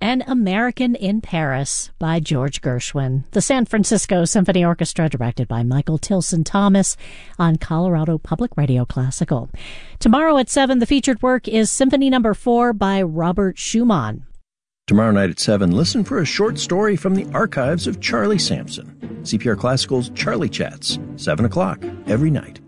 An American in Paris by George Gershwin. The San Francisco Symphony Orchestra, directed by Michael Tilson Thomas, on Colorado Public Radio Classical. Tomorrow at 7, the featured work is Symphony No. 4 by Robert Schumann. Tomorrow night at 7, listen for a short story from the archives of Charlie Sampson. CPR Classical's Charlie Chats, 7 o'clock every night.